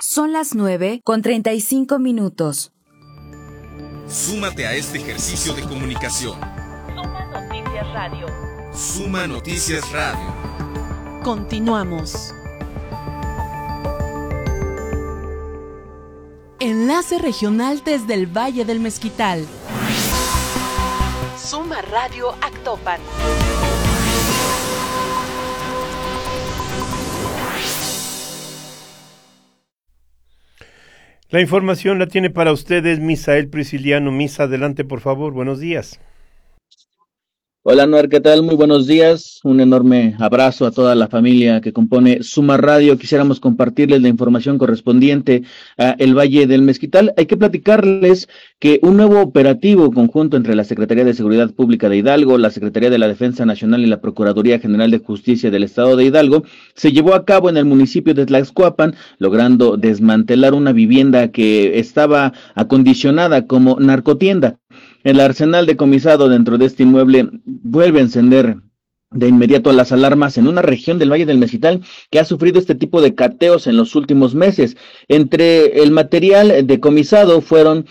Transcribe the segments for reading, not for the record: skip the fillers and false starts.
Son las 9:35. Súmate a este ejercicio de comunicación. Suma Noticias Radio. Suma Noticias Radio. Continuamos. Enlace regional desde el Valle del Mezquital. Suma Radio Actopan. La información la tiene para ustedes Misael Prisciliano. Misa, adelante por favor, buenos días. Hola Noar, ¿qué tal? Muy buenos días, un enorme abrazo a toda la familia que compone Suma Radio. Quisiéramos compartirles la información correspondiente a el Valle del Mezquital. Hay que platicarles que un nuevo operativo conjunto entre la Secretaría de Seguridad Pública de Hidalgo, la Secretaría de la Defensa Nacional y la Procuraduría General de Justicia del Estado de Hidalgo se llevó a cabo en el municipio de Tlaxcuapan, logrando desmantelar una vivienda que estaba acondicionada como narcotienda. El arsenal decomisado dentro de este inmueble vuelve a encender de inmediato las alarmas en una región del Valle del Mezquital que ha sufrido este tipo de cateos en los últimos meses. Entre el material decomisado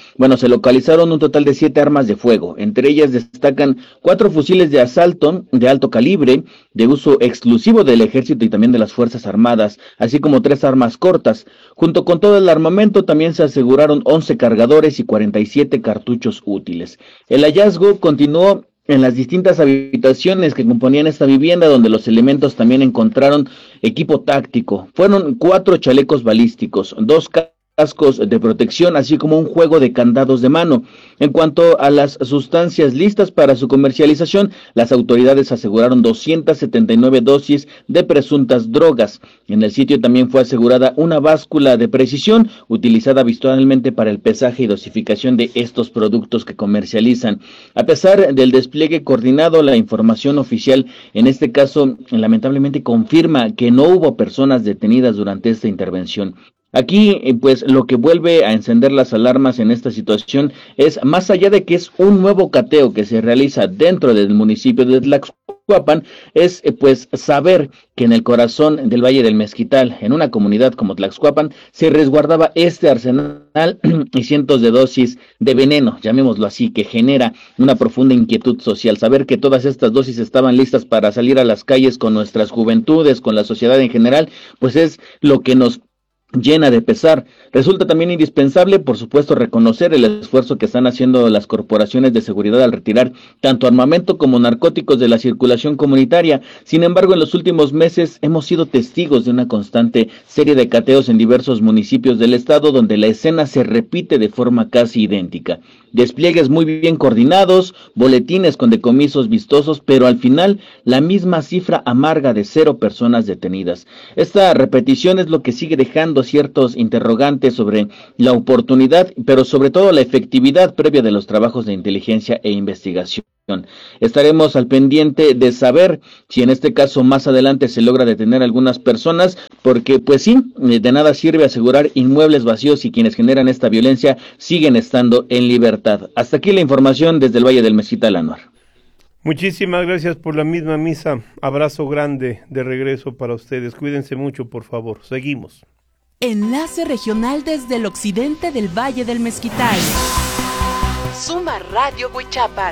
se localizaron un total de 7 armas de fuego. Entre ellas destacan 4 fusiles de asalto de alto calibre, de uso exclusivo del Ejército y también de las Fuerzas Armadas, así como 3 armas cortas. Junto con todo el armamento también se aseguraron 11 cargadores y 47 cartuchos útiles. El hallazgo continuó en las distintas habitaciones que componían esta vivienda, donde los elementos también encontraron equipo táctico. Fueron 4 chalecos balísticos, 2 cascos de protección, así como un juego de candados de mano. En cuanto a las sustancias listas para su comercialización, las autoridades aseguraron 279 dosis de presuntas drogas. En el sitio también fue asegurada una báscula de precisión utilizada habitualmente para el pesaje y dosificación de estos productos que comercializan. A pesar del despliegue coordinado, la información oficial en este caso lamentablemente confirma que no hubo personas detenidas durante esta intervención. Aquí, pues, lo que vuelve a encender las alarmas en esta situación es, más allá de que es un nuevo cateo que se realiza dentro del municipio de Tlaxcuapan, es, pues, saber que en el corazón del Valle del Mezquital, en una comunidad como Tlaxcuapan, se resguardaba este arsenal y cientos de dosis de veneno, llamémoslo así, que genera una profunda inquietud social. Saber que todas estas dosis estaban listas para salir a las calles con nuestras juventudes, con la sociedad en general, pues es lo que nos llena de pesar. Resulta también indispensable, por supuesto, reconocer el esfuerzo que están haciendo las corporaciones de seguridad al retirar tanto armamento como narcóticos de la circulación comunitaria. Sin embargo, en los últimos meses hemos sido testigos de una constante serie de cateos en diversos municipios del estado, donde la escena se repite de forma casi idéntica. Despliegues muy bien coordinados, boletines con decomisos vistosos, pero al final la misma cifra amarga de 0 personas detenidas. Esta repetición es lo que sigue dejando ciertos interrogantes sobre la oportunidad, pero sobre todo la efectividad previa de los trabajos de inteligencia e investigación. Estaremos al pendiente de saber si en este caso más adelante se logra detener a algunas personas, porque pues sí, de nada sirve asegurar inmuebles vacíos y quienes generan esta violencia siguen estando en libertad. Hasta aquí la información desde el Valle del Mezquital, Anuar. Muchísimas gracias por la misma, Misa. Abrazo grande de regreso para ustedes. Cuídense mucho, por favor. Seguimos. Enlace regional desde el occidente del Valle del Mezquital. Suma Radio Huichapan.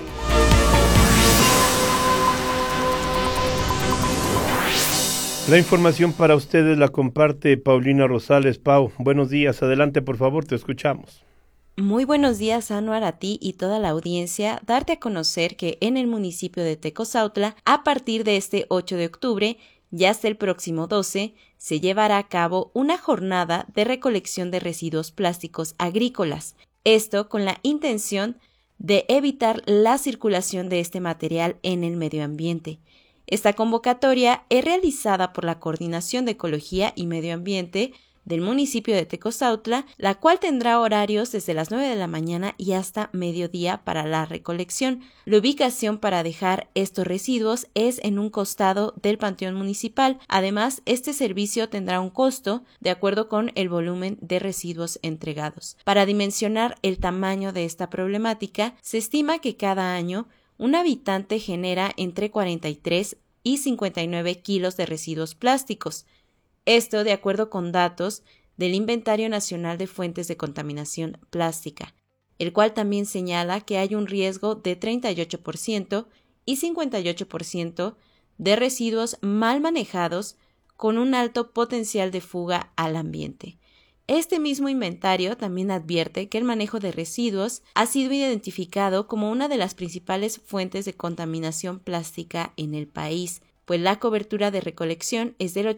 La información para ustedes la comparte Paulina Rosales. Pau, buenos días. Adelante, por favor, te escuchamos. Muy buenos días, Anuar, a ti y toda la audiencia. Darte a conocer que en el municipio de Tecozautla, a partir de este 8 de octubre, y hasta el próximo 12, se llevará a cabo una jornada de recolección de residuos plásticos agrícolas. Esto con la intención de evitar la circulación de este material en el medio ambiente. Esta convocatoria es realizada por la Coordinación de Ecología y Medio Ambiente del municipio de Tecozautla, la cual tendrá horarios desde las 9 de la mañana y hasta mediodía para la recolección. La ubicación para dejar estos residuos es en un costado del Panteón Municipal. Además, este servicio tendrá un costo de acuerdo con el volumen de residuos entregados. Para dimensionar el tamaño de esta problemática, se estima que cada año un habitante genera entre 43 y 59 kilos de residuos plásticos. Esto de acuerdo con datos del Inventario Nacional de Fuentes de Contaminación Plástica, el cual también señala que hay un riesgo de 38% y 58% de residuos mal manejados con un alto potencial de fuga al ambiente. Este mismo inventario también advierte que el manejo de residuos ha sido identificado como una de las principales fuentes de contaminación plástica en el país, pues la cobertura de recolección es del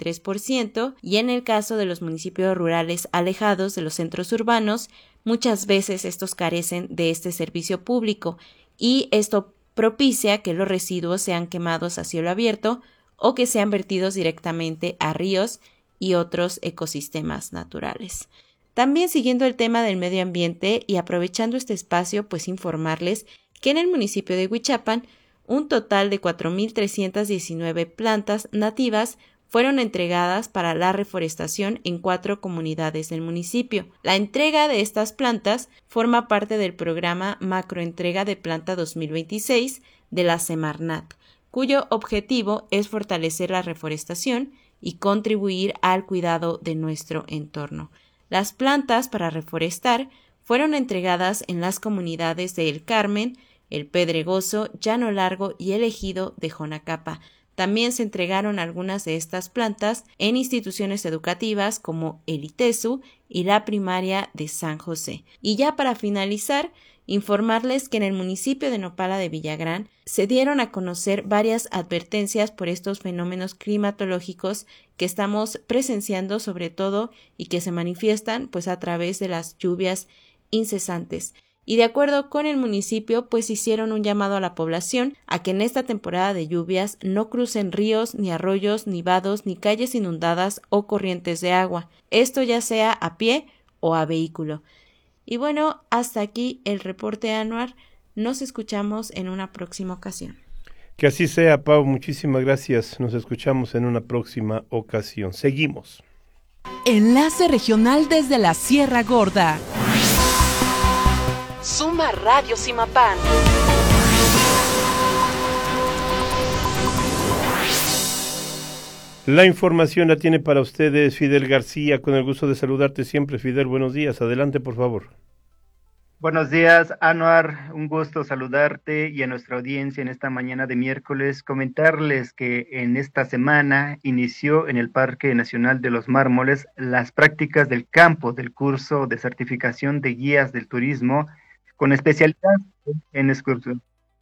83% y en el caso de los municipios rurales alejados de los centros urbanos, muchas veces estos carecen de este servicio público y esto propicia que los residuos sean quemados a cielo abierto o que sean vertidos directamente a ríos y otros ecosistemas naturales. También siguiendo el tema del medio ambiente y aprovechando este espacio, pues informarles que en el municipio de Huichapan un total de 4.319 plantas nativas fueron entregadas para la reforestación en 4 comunidades del municipio. La entrega de estas plantas forma parte del programa Macroentrega de Planta 2026 de la Semarnat, cuyo objetivo es fortalecer la reforestación y contribuir al cuidado de nuestro entorno. Las plantas para reforestar fueron entregadas en las comunidades de El Carmen, El Pedregoso, Llano Largo y El Ejido de Jonacapa. También se entregaron algunas de estas plantas en instituciones educativas como el ITESU y la primaria de San José. Y ya para finalizar, informarles que en el municipio de Nopala de Villagrán se dieron a conocer varias advertencias por estos fenómenos climatológicos que estamos presenciando sobre todo y que se manifiestan pues a través de las lluvias incesantes. Y de acuerdo con el municipio, pues hicieron un llamado a la población a que en esta temporada de lluvias no crucen ríos, ni arroyos, ni vados, ni calles inundadas o corrientes de agua. Esto ya sea a pie o a vehículo. Y bueno, hasta aquí el reporte Anuar. Nos escuchamos en una próxima ocasión. Que así sea, Pau. Muchísimas gracias. Nos escuchamos en una próxima ocasión. Seguimos. Enlace regional desde la Sierra Gorda. Suma Radio Simapán. La información la tiene para ustedes Fidel García, con el gusto de saludarte siempre. Fidel, buenos días. Adelante, por favor. Buenos días, Anuar. Un gusto saludarte y a nuestra audiencia en esta mañana de miércoles. Comentarles que en esta semana inició en el Parque Nacional de los Mármoles las prácticas del campo del curso de certificación de guías del turismo con especialidad en excursión.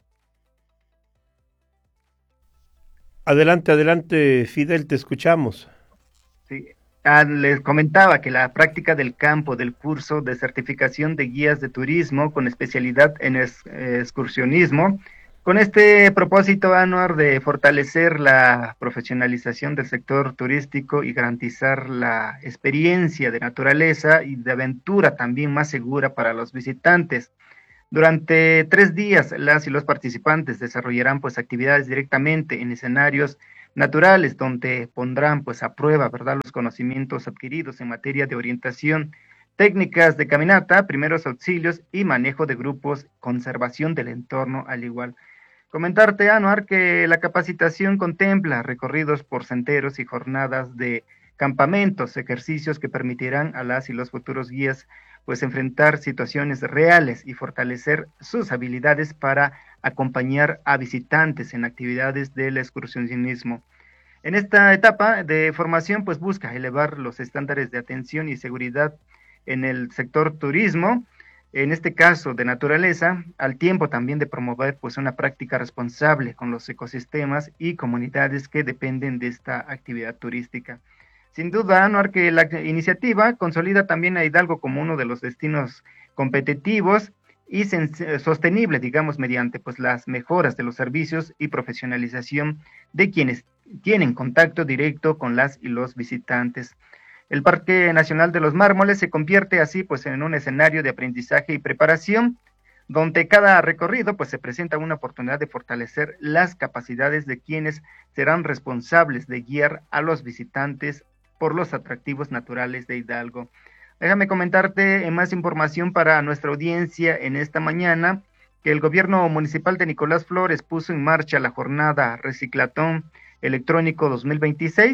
Adelante, Fidel, te escuchamos. Sí. Les comentaba que la práctica del campo del curso de certificación de guías de turismo con especialidad en excursionismo, con este propósito, Anuar, de fortalecer la profesionalización del sector turístico y garantizar la experiencia de naturaleza y de aventura también más segura para los visitantes. Durante 3 días, las y los participantes desarrollarán pues actividades directamente en escenarios naturales, donde pondrán pues a prueba, ¿verdad?, los conocimientos adquiridos en materia de orientación, técnicas de caminata, primeros auxilios y manejo de grupos, conservación del entorno al igual. Comentarte, Anuar, que la capacitación contempla recorridos por senderos y jornadas de campamentos, ejercicios que permitirán a las y los futuros guías pues enfrentar situaciones reales y fortalecer sus habilidades para acompañar a visitantes en actividades del excursionismo. En esta etapa de formación pues busca elevar los estándares de atención y seguridad en el sector turismo, en este caso de naturaleza, al tiempo también de promover pues una práctica responsable con los ecosistemas y comunidades que dependen de esta actividad turística. Sin duda, Anuar, que la iniciativa consolida también a Hidalgo como uno de los destinos competitivos y sostenible, digamos, mediante pues las mejoras de los servicios y profesionalización de quienes tienen contacto directo con las y los visitantes. El Parque Nacional de los Mármoles se convierte así pues en un escenario de aprendizaje y preparación, donde cada recorrido pues se presenta una oportunidad de fortalecer las capacidades de quienes serán responsables de guiar a los visitantes por los atractivos naturales de Hidalgo. Déjame comentarte más información para nuestra audiencia en esta mañana, que el gobierno municipal de Nicolás Flores puso en marcha la jornada Reciclatón Electrónico 2026,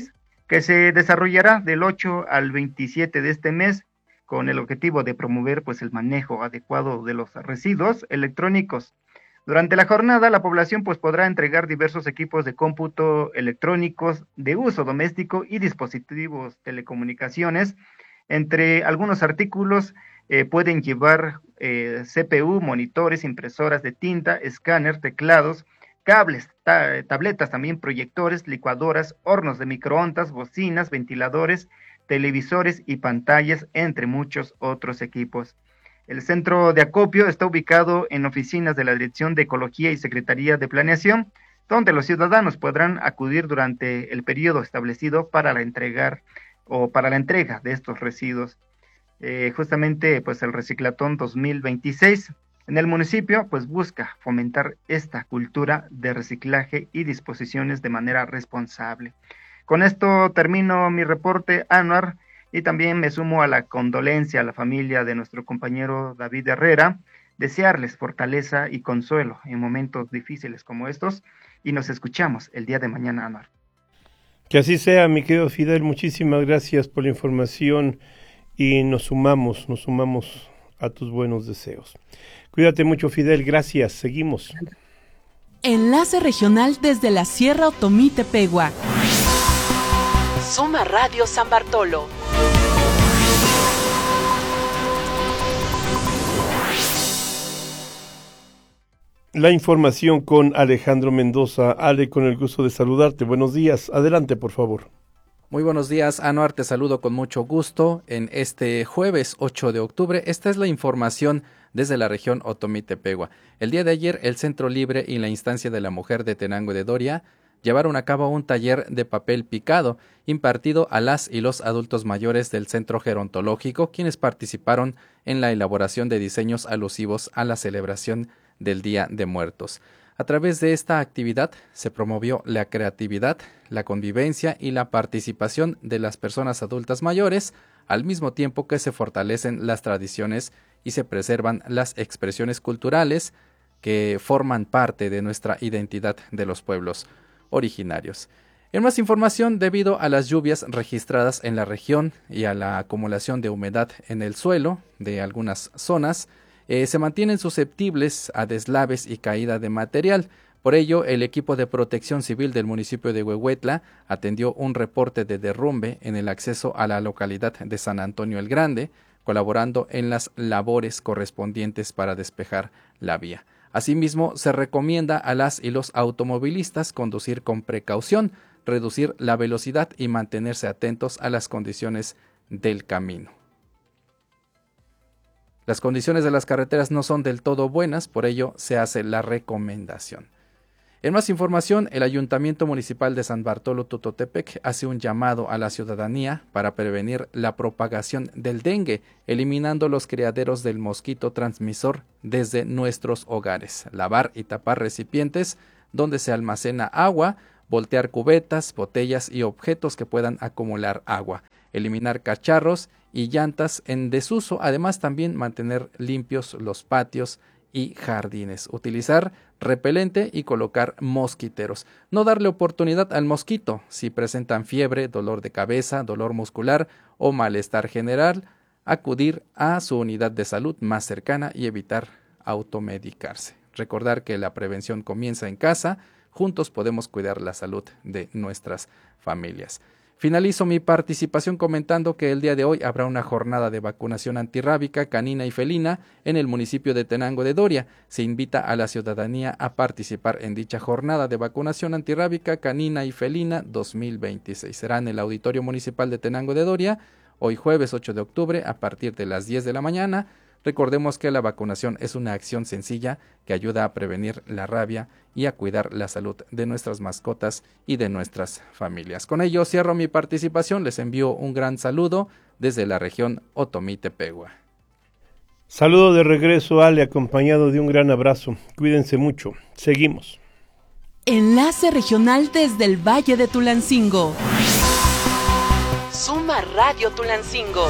que se desarrollará del 8 al 27 de este mes con el objetivo de promover pues el manejo adecuado de los residuos electrónicos. Durante la jornada, la población pues podrá entregar diversos equipos de cómputo electrónicos de uso doméstico y dispositivos telecomunicaciones. Entre algunos artículos pueden llevar CPU, monitores, impresoras de tinta, escáner, teclados, cables, tabletas, también proyectores, licuadoras, hornos de microondas, bocinas, ventiladores, televisores y pantallas, entre muchos otros equipos. El centro de acopio está ubicado en oficinas de la Dirección de Ecología y Secretaría de Planeación, donde los ciudadanos podrán acudir durante el periodo establecido para la entrega de estos residuos. Justamente, pues el Reciclatón 2026 en el municipio, pues busca fomentar esta cultura de reciclaje y disposiciones de manera responsable. Con esto termino mi reporte, Anuar, y también me sumo a la condolencia a la familia de nuestro compañero David Herrera, desearles fortaleza y consuelo en momentos difíciles como estos, y nos escuchamos el día de mañana, Anuar. Que así sea, mi querido Fidel, muchísimas gracias por la información y nos sumamos a tus buenos deseos. Cuídate mucho, Fidel, gracias, seguimos. Enlace regional desde la Sierra Otomí-Tepehua. Suma Radio San Bartolo. La información con Alejandro Mendoza. Ale, con el gusto de saludarte. Buenos días. Adelante, por favor. Muy buenos días, Anuar. Te saludo con mucho gusto en este jueves 8 de octubre. Esta es la información desde la región Otomí-Tepehua. El día de ayer, el Centro Libre y la Instancia de la Mujer de Tenango de Doria llevaron a cabo un taller de papel picado impartido a las y los adultos mayores del Centro Gerontológico, quienes participaron en la elaboración de diseños alusivos a la celebración del Día de Muertos. A través de esta actividad se promovió la creatividad, la convivencia y la participación de las personas adultas mayores, al mismo tiempo que se fortalecen las tradiciones y se preservan las expresiones culturales que forman parte de nuestra identidad de los pueblos originarios. En más información, debido a las lluvias registradas en la región y a la acumulación de humedad en el suelo de algunas zonas, se mantienen susceptibles a deslaves y caída de material. Por ello, el equipo de protección civil del municipio de Huehuetla atendió un reporte de derrumbe en el acceso a la localidad de San Antonio el Grande, colaborando en las labores correspondientes para despejar la vía. Asimismo, se recomienda a las y los automovilistas conducir con precaución, reducir la velocidad y mantenerse atentos a las condiciones del camino. Las condiciones de las carreteras no son del todo buenas, por ello se hace la recomendación. En más información, el Ayuntamiento Municipal de San Bartolo Tutotepec hace un llamado a la ciudadanía para prevenir la propagación del dengue, eliminando los criaderos del mosquito transmisor desde nuestros hogares, lavar y tapar recipientes donde se almacena agua, voltear cubetas, botellas y objetos que puedan acumular agua, eliminar cacharros y llantas en desuso, además también mantener limpios los patios y jardines, utilizar repelente y colocar mosquiteros. No darle oportunidad al mosquito si presentan fiebre, dolor de cabeza, dolor muscular o malestar general, acudir a su unidad de salud más cercana y evitar automedicarse. Recordar que la prevención comienza en casa, juntos podemos cuidar la salud de nuestras familias. Finalizo mi participación comentando que el día de hoy habrá una jornada de vacunación antirrábica canina y felina en el municipio de Tenango de Doria. Se invita a la ciudadanía a participar en dicha jornada de vacunación antirrábica canina y felina 2026. Será en el Auditorio Municipal de Tenango de Doria, hoy jueves 8 de octubre a partir de las 10 de la mañana. Recordemos que la vacunación es una acción sencilla que ayuda a prevenir la rabia y a cuidar la salud de nuestras mascotas y de nuestras familias. Con ello cierro mi participación, les envío un gran saludo desde la región Otomí-Tepehua. Saludo de regreso, Ale, acompañado de un gran abrazo. Cuídense mucho. Seguimos. Enlace regional desde el Valle de Tulancingo. Suma Radio Tulancingo.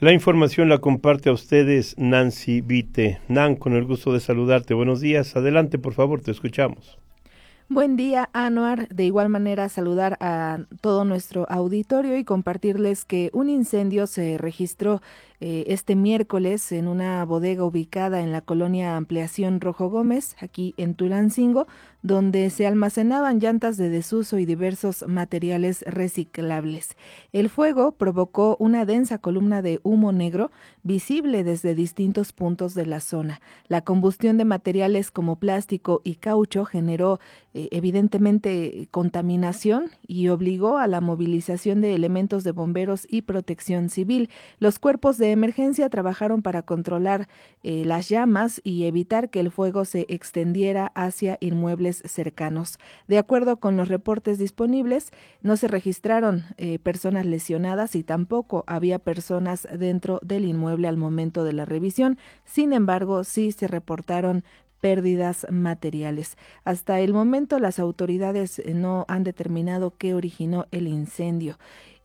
La información la comparte a ustedes Nancy Vite. Nan, con el gusto de saludarte. Buenos días. Adelante, por favor, te escuchamos. Buen día, Anuar. De igual manera, saludar a todo nuestro auditorio y compartirles que un incendio se registró este miércoles en una bodega ubicada en la colonia Ampliación Rojo Gómez, aquí en Tulancingo, donde se almacenaban llantas de desuso y diversos materiales reciclables. El fuego provocó una densa columna de humo negro visible desde distintos puntos de la zona. La combustión de materiales como plástico y caucho generó evidentemente contaminación y obligó a la movilización de elementos de bomberos y protección civil. Los cuerpos de emergencia trabajaron para controlar las llamas y evitar que el fuego se extendiera hacia inmuebles cercanos. De acuerdo con los reportes disponibles, no se registraron personas lesionadas y tampoco había personas dentro del inmueble al momento de la revisión. Sin embargo, sí se reportaron pérdidas materiales. Hasta el momento las autoridades no han determinado qué originó el incendio.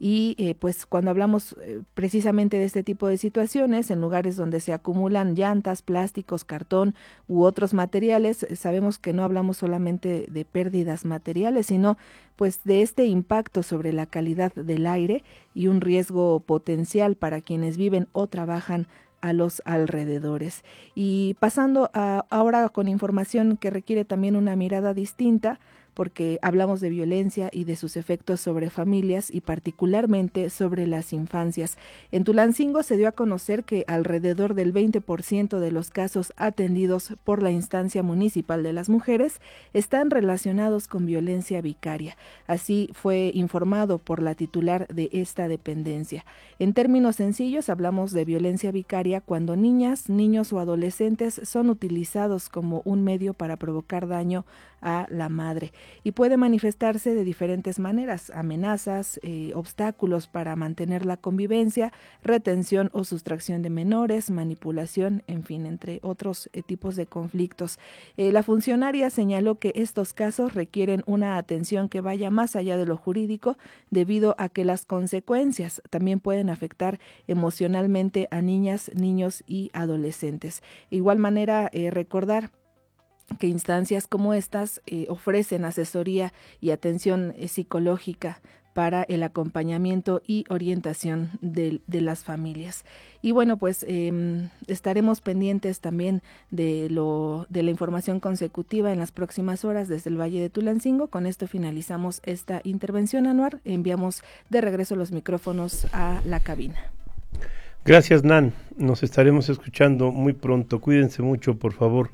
Y pues cuando hablamos precisamente de este tipo de situaciones, en lugares donde se acumulan llantas, plásticos, cartón u otros materiales, sabemos que no hablamos solamente de pérdidas materiales, sino pues de este impacto sobre la calidad del aire y un riesgo potencial para quienes viven o trabajan a los alrededores. Y pasando ahora con información que requiere también una mirada distinta, porque hablamos de violencia y de sus efectos sobre familias y particularmente sobre las infancias. En Tulancingo se dio a conocer que alrededor del 20% de los casos atendidos por la instancia municipal de las mujeres están relacionados con violencia vicaria. Así fue informado por la titular de esta dependencia. En términos sencillos, hablamos de violencia vicaria cuando niñas, niños o adolescentes son utilizados como un medio para provocar daño a la madre y puede manifestarse de diferentes maneras: amenazas, obstáculos para mantener la convivencia, retención o sustracción de menores, manipulación, en fin, entre otros tipos de conflictos. La funcionaria señaló que estos casos requieren una atención que vaya más allá de lo jurídico, debido a que las consecuencias también pueden afectar emocionalmente a niñas, niños y adolescentes. De igual manera, recordar que instancias como estas ofrecen asesoría y atención psicológica para el acompañamiento y orientación de las familias. Y bueno, pues estaremos pendientes también de la información consecutiva en las próximas horas desde el Valle de Tulancingo. Con esto finalizamos esta intervención, Anuar. Enviamos de regreso los micrófonos a la cabina. Gracias, Nan. Nos estaremos escuchando muy pronto. Cuídense mucho, por favor.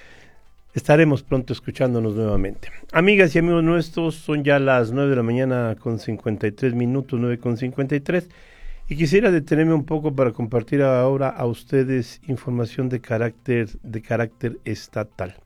Estaremos pronto escuchándonos nuevamente. Amigas y amigos nuestros, son ya las 9 de la mañana con 53 minutos, 9:53, y quisiera detenerme un poco para compartir ahora a ustedes información de carácter estatal.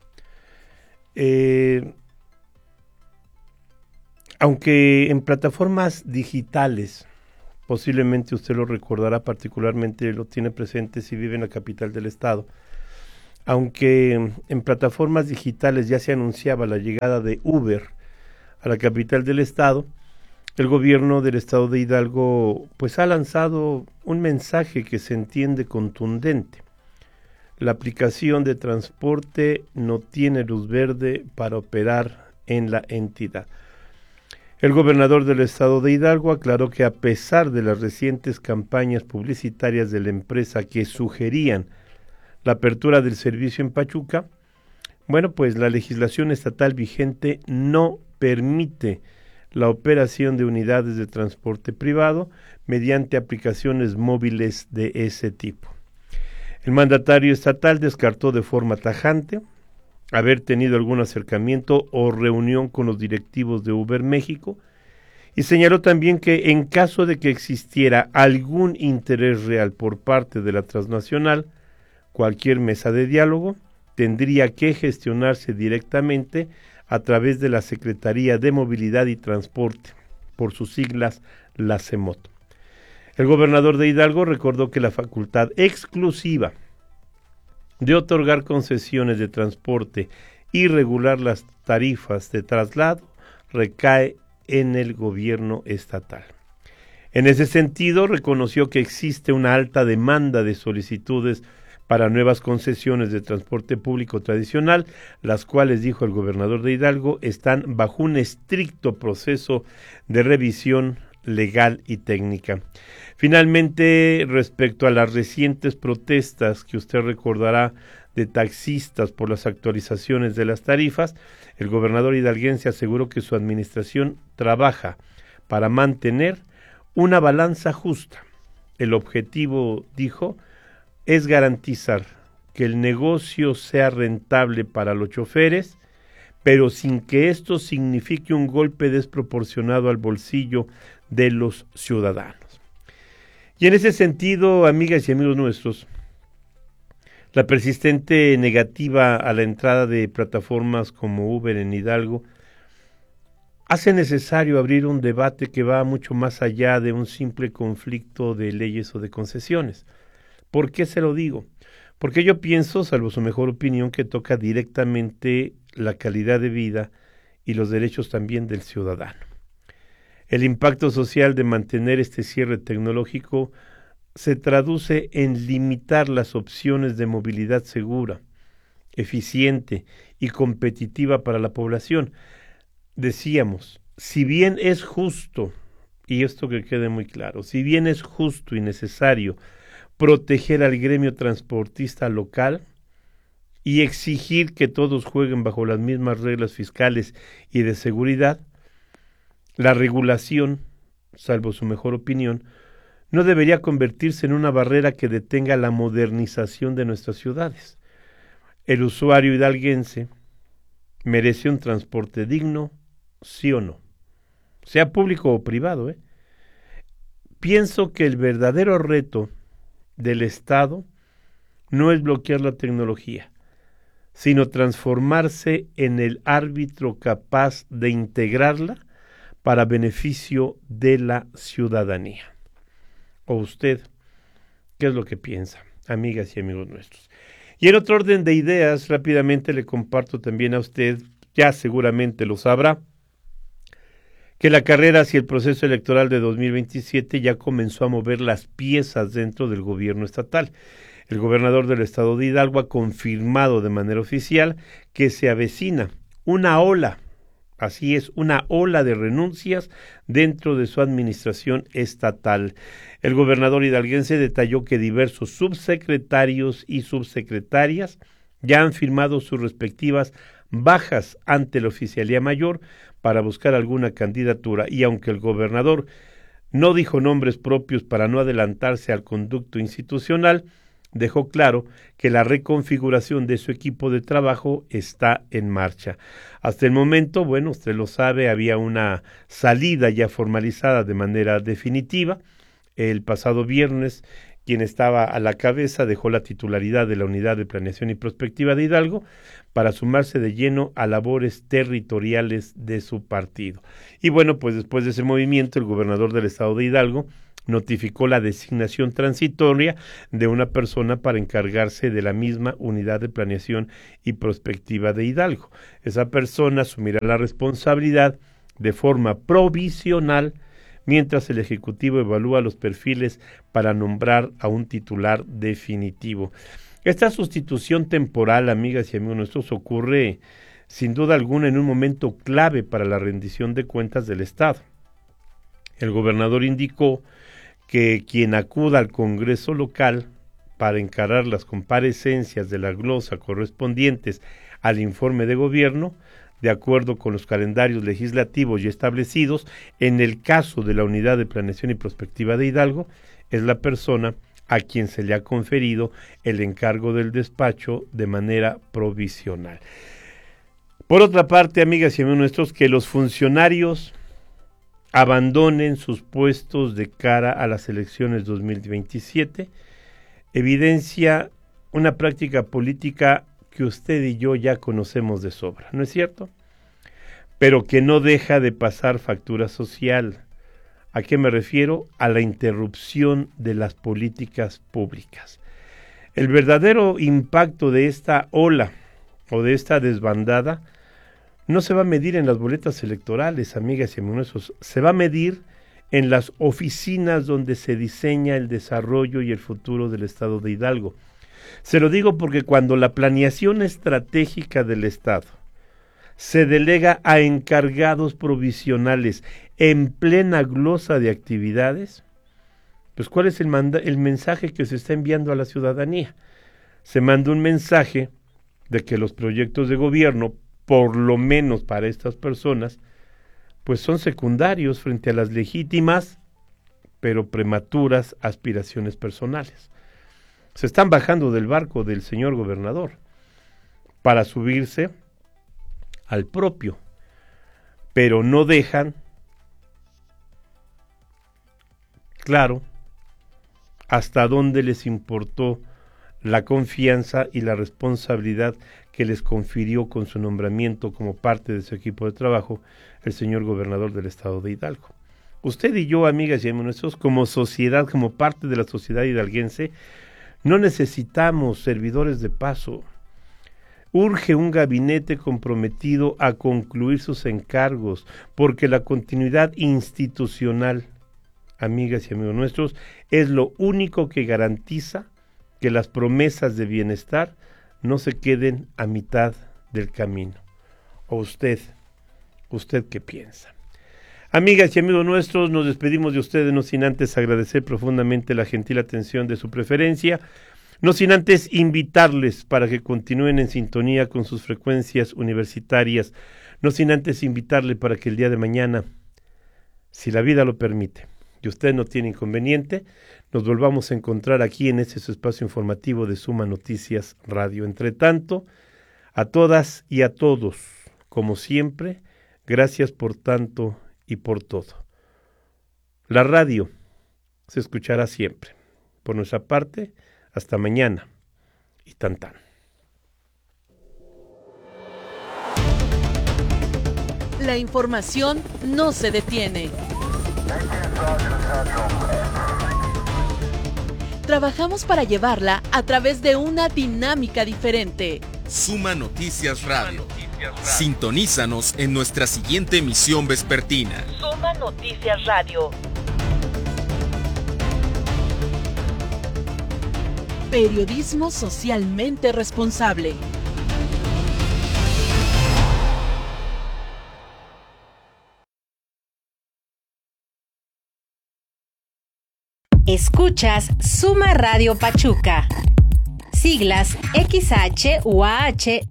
Aunque en plataformas digitales, posiblemente usted lo recordará, particularmente lo tiene presente si vive en la capital del estado, aunque en plataformas digitales ya se anunciaba la llegada de Uber a la capital del estado, el gobierno del estado de Hidalgo pues ha lanzado un mensaje que se entiende contundente. La aplicación de transporte no tiene luz verde para operar en la entidad. El gobernador del estado de Hidalgo aclaró que a pesar de las recientes campañas publicitarias de la empresa que sugerían la apertura del servicio en Pachuca, bueno, pues la legislación estatal vigente no permite la operación de unidades de transporte privado mediante aplicaciones móviles de ese tipo. El mandatario estatal descartó de forma tajante haber tenido algún acercamiento o reunión con los directivos de Uber México y señaló también que en caso de que existiera algún interés real por parte de la transnacional, cualquier mesa de diálogo tendría que gestionarse directamente a través de la Secretaría de Movilidad y Transporte, por sus siglas, la CEMOT. El gobernador de Hidalgo recordó que la facultad exclusiva de otorgar concesiones de transporte y regular las tarifas de traslado recae en el gobierno estatal. En ese sentido, reconoció que existe una alta demanda de solicitudes para nuevas concesiones de transporte público tradicional, las cuales, dijo el gobernador de Hidalgo, están bajo un estricto proceso de revisión legal y técnica. Finalmente, respecto a las recientes protestas que usted recordará de taxistas por las actualizaciones de las tarifas, el gobernador hidalguense aseguró que su administración trabaja para mantener una balanza justa. El objetivo, dijo, es garantizar que el negocio sea rentable para los choferes, pero sin que esto signifique un golpe desproporcionado al bolsillo de los ciudadanos. Y en ese sentido, amigas y amigos nuestros, la persistente negativa a la entrada de plataformas como Uber en Hidalgo hace necesario abrir un debate que va mucho más allá de un simple conflicto de leyes o de concesiones. ¿Por qué se lo digo? Porque yo pienso, salvo su mejor opinión, que toca directamente la calidad de vida y los derechos también del ciudadano. El impacto social de mantener este cierre tecnológico se traduce en limitar las opciones de movilidad segura, eficiente y competitiva para la población. Decíamos, si bien es justo, y esto que quede muy claro, si bien es justo y necesario proteger al gremio transportista local y exigir que todos jueguen bajo las mismas reglas fiscales y de seguridad, la regulación, salvo su mejor opinión, no debería convertirse en una barrera que detenga la modernización de nuestras ciudades. El usuario hidalguense merece un transporte digno, sí o no, sea público o privado. Pienso que el verdadero reto del Estado no es bloquear la tecnología, sino transformarse en el árbitro capaz de integrarla para beneficio de la ciudadanía. ¿O usted qué es lo que piensa, amigas y amigos nuestros? Y en otro orden de ideas, rápidamente le comparto también a usted, ya seguramente lo sabrá, que la carrera hacia el proceso electoral de 2027 ya comenzó a mover las piezas dentro del gobierno estatal. El gobernador del estado de Hidalgo ha confirmado de manera oficial que se avecina una ola, así es, una ola de renuncias dentro de su administración estatal. El gobernador hidalguense detalló que diversos subsecretarios y subsecretarias ya han firmado sus respectivas bajas ante la Oficialía Mayor para buscar alguna candidatura, y aunque el gobernador no dijo nombres propios para no adelantarse al conducto institucional, dejó claro que la reconfiguración de su equipo de trabajo está en marcha. Hasta el momento, bueno, usted lo sabe, había una salida ya formalizada de manera definitiva. El pasado viernes, quien estaba a la cabeza dejó la titularidad de la Unidad de Planeación y Prospectiva de Hidalgo para sumarse de lleno a labores territoriales de su partido. Y bueno, pues después de ese movimiento, el gobernador del estado de Hidalgo notificó la designación transitoria de una persona para encargarse de la misma Unidad de Planeación y Prospectiva de Hidalgo. Esa persona asumirá la responsabilidad de forma provisional mientras el Ejecutivo evalúa los perfiles para nombrar a un titular definitivo. Esta sustitución temporal, amigas y amigos nuestros, ocurre sin duda alguna en un momento clave para la rendición de cuentas del Estado. El gobernador indicó que quien acuda al Congreso local para encarar las comparecencias de la glosa correspondientes al informe de gobierno, de acuerdo con los calendarios legislativos ya establecidos, en el caso de la Unidad de Planeación y Prospectiva de Hidalgo, es la persona a quien se le ha conferido el encargo del despacho de manera provisional. Por otra parte, amigas y amigos nuestros, que los funcionarios abandonen sus puestos de cara a las elecciones 2027 evidencia una práctica política que usted y yo ya conocemos de sobra, ¿no es cierto? Pero que no deja de pasar factura social. ¿A qué me refiero? A la interrupción de las políticas públicas. El verdadero impacto de esta ola o de esta desbandada no se va a medir en las boletas electorales, amigas y amigos, se va a medir en las oficinas donde se diseña el desarrollo y el futuro del estado de Hidalgo. Se lo digo porque cuando la planeación estratégica del estado se delega a encargados provisionales en plena glosa de actividades, pues ¿cuál es el mensaje que se está enviando a la ciudadanía? Se manda un mensaje de que los proyectos de gobierno, por lo menos para estas personas, pues son secundarios frente a las legítimas, pero prematuras aspiraciones personales. Se están bajando del barco del señor gobernador para subirse al propio, pero no dejan claro hasta dónde les importó la confianza y la responsabilidad que les confirió con su nombramiento como parte de su equipo de trabajo el señor gobernador del estado de Hidalgo. Usted y yo, amigas y amigos, como sociedad, como parte de la sociedad hidalguense, no necesitamos servidores de paso. Urge un gabinete comprometido a concluir sus encargos, porque la continuidad institucional, amigas y amigos nuestros, es lo único que garantiza que las promesas de bienestar no se queden a mitad del camino. ¿O usted qué piensa? Amigas y amigos nuestros, nos despedimos de ustedes, no sin antes agradecer profundamente la gentil atención de su preferencia, no sin antes invitarles para que continúen en sintonía con sus frecuencias universitarias, no sin antes invitarle para que el día de mañana, si la vida lo permite, y usted no tiene inconveniente, nos volvamos a encontrar aquí en este su espacio informativo de Suma Noticias Radio. Entre tanto, a todas y a todos, como siempre, gracias por tanto y por todo. La radio se escuchará siempre. Por nuestra parte, hasta mañana y tan. La información no se detiene. Trabajamos para llevarla a través de una dinámica diferente. Suma Noticias Radio. Sintonízanos en nuestra siguiente emisión vespertina. Suma Noticias Radio. Periodismo socialmente responsable. Escuchas Suma Radio Pachuca. Siglas XH-UAH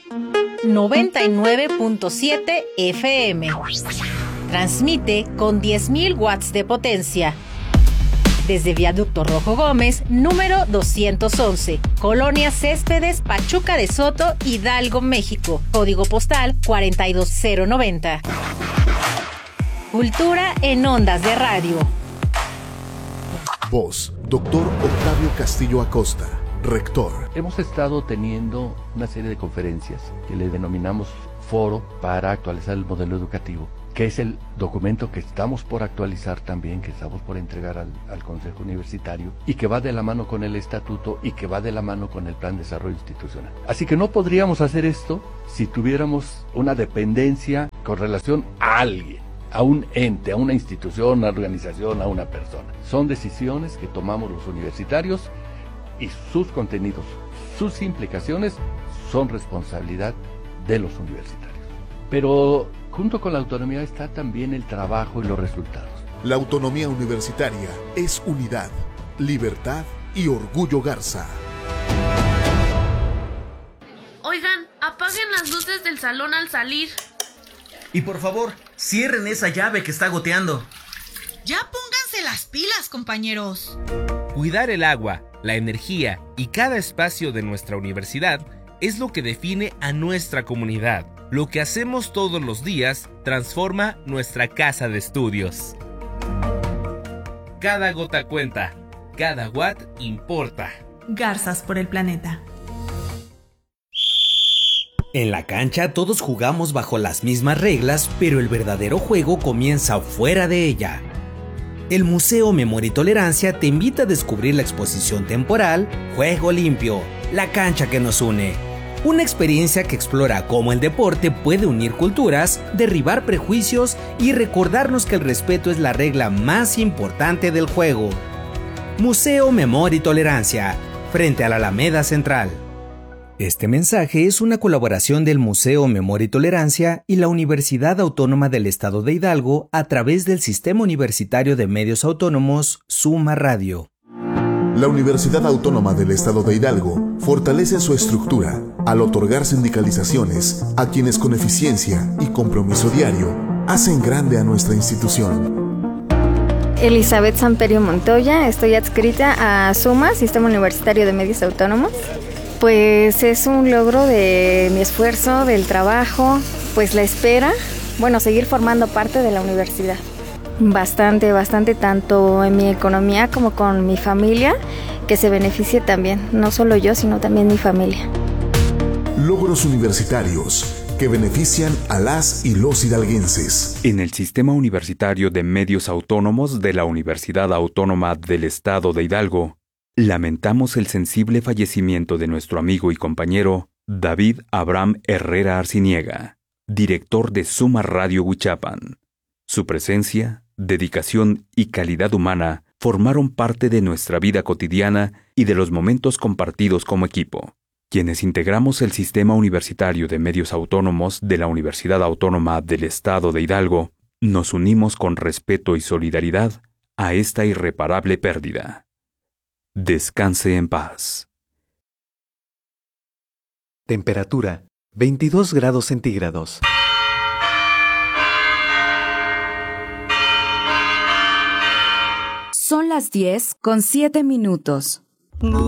99.7 FM. Transmite con 10.000 watts de potencia. Desde Viaducto Rojo Gómez, número 211, Colonia Céspedes, Pachuca de Soto, Hidalgo, México. Código postal 42090. Cultura en ondas de radio. Voz, Dr. Octavio Castillo Acosta, rector. Hemos estado teniendo una serie de conferencias que le denominamos Foro para actualizar el modelo educativo, que es el documento que estamos por actualizar también, que estamos por entregar al Consejo Universitario, y que va de la mano con el estatuto y que va de la mano con el Plan de Desarrollo Institucional. Así que no podríamos hacer esto si tuviéramos una dependencia con relación a alguien, a un ente, a una institución, a una organización, a una persona. Son decisiones que tomamos los universitarios y sus contenidos, sus implicaciones son responsabilidad de los universitarios. Pero junto con la autonomía está también el trabajo y los resultados. La autonomía universitaria es unidad, libertad y orgullo Garza. Oigan, apaguen las luces del salón al salir. Y por favor, cierren esa llave que está goteando. Ya pónganse las pilas, compañeros. Cuidar el agua, la energía y cada espacio de nuestra universidad es lo que define a nuestra comunidad. Lo que hacemos todos los días transforma nuestra casa de estudios. Cada gota cuenta, cada watt importa. Garzas por el planeta. En la cancha todos jugamos bajo las mismas reglas, pero el verdadero juego comienza fuera de ella. El Museo Memoria y Tolerancia te invita a descubrir la exposición temporal Juego Limpio, la cancha que nos une. Una experiencia que explora cómo el deporte puede unir culturas, derribar prejuicios y recordarnos que el respeto es la regla más importante del juego. Museo Memoria y Tolerancia, frente a la Alameda Central. Este mensaje es una colaboración del Museo Memoria y Tolerancia y la Universidad Autónoma del Estado de Hidalgo a través del Sistema Universitario de Medios Autónomos, Suma Radio. La Universidad Autónoma del Estado de Hidalgo fortalece su estructura al otorgar sindicalizaciones a quienes con eficiencia y compromiso diario hacen grande a nuestra institución. Elizabeth Samperio Montoya, estoy adscrita a SUMA, Sistema Universitario de Medios Autónomos. Pues es un logro de mi esfuerzo, del trabajo, pues la espera, seguir formando parte de la universidad. Bastante, tanto en mi economía como con mi familia, que se beneficie también, no solo yo, sino también mi familia. Logros universitarios que benefician a las y los hidalguenses. En el Sistema Universitario de Medios Autónomos de la Universidad Autónoma del Estado de Hidalgo, lamentamos el sensible fallecimiento de nuestro amigo y compañero David Abraham Herrera Arciniega, director de Suma Radio Huichapan. Su presencia, dedicación y calidad humana formaron parte de nuestra vida cotidiana y de los momentos compartidos como equipo. Quienes integramos el Sistema Universitario de Medios Autónomos de la Universidad Autónoma del Estado de Hidalgo, nos unimos con respeto y solidaridad a esta irreparable pérdida. Descanse en paz. Temperatura 22 grados centígrados. Son las 10:07.